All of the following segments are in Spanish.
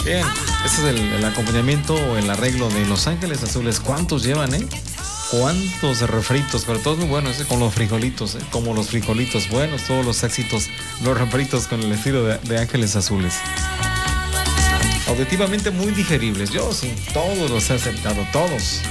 Bien, ese es el acompañamiento o el arreglo de Los Ángeles Azules. ¿Cuántos llevan, ¿Cuántos refritos? Pero todos muy buenos, con los frijolitos, como los frijolitos buenos, todos los éxitos, los refritos con el estilo de Ángeles Azules. Auditivamente muy digeribles. Yo sí, todos los he aceptado, todos.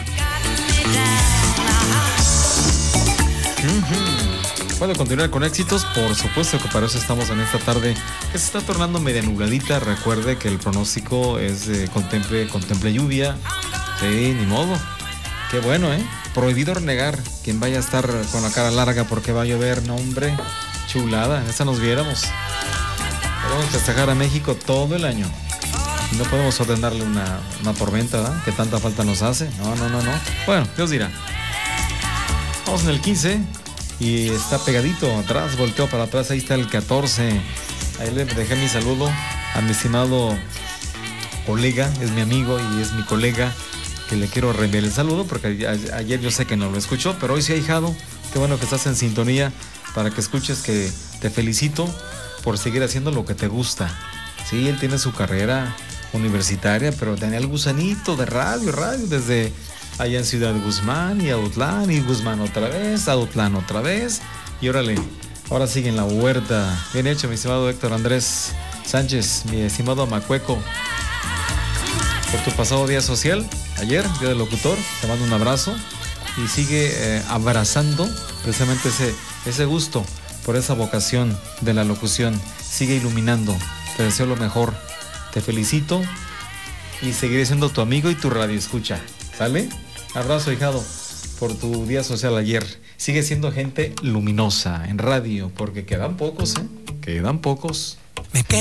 ¿Puedo continuar con éxitos? Por supuesto que para eso estamos en esta tarde que se está tornando media nubladita. Recuerde que el pronóstico es contemple lluvia. Sí, ni modo. Qué bueno, Prohibido renegar. Quien vaya a estar con la cara larga porque va a llover, no, hombre. Chulada, esa nos viéramos. Podemos festejar a México todo el año. No podemos ordenarle una tormenta, ¿verdad? Que tanta falta nos hace. No. Bueno, Dios dirá. Vamos en el 15 y está pegadito atrás, volteó para atrás, ahí está el 14. Ahí le dejé mi saludo a mi estimado colega, es mi amigo y es mi colega, que le quiero reenviar el saludo porque ayer yo sé que no lo escuchó, pero hoy sí, ahijado, qué bueno que estás en sintonía para que escuches que te felicito por seguir haciendo lo que te gusta. Sí, él tiene su carrera universitaria, pero tenía el gusanito de radio desde allá en Ciudad Guzmán y Autlán y Guzmán otra vez, Autlán otra vez y órale, ahora sigue en la huerta. Bien hecho, mi estimado Héctor Andrés Sánchez, mi estimado Macueco, por tu pasado día social, ayer, día del locutor, te mando un abrazo y sigue abrazando precisamente ese gusto por esa vocación de la locución, sigue iluminando, te deseo lo mejor, te felicito y seguiré siendo tu amigo y tu radio escucha, ¿sale? Abrazo, hijado, por tu día social ayer. Sigue siendo gente luminosa en radio, porque quedan pocos, quedan pocos.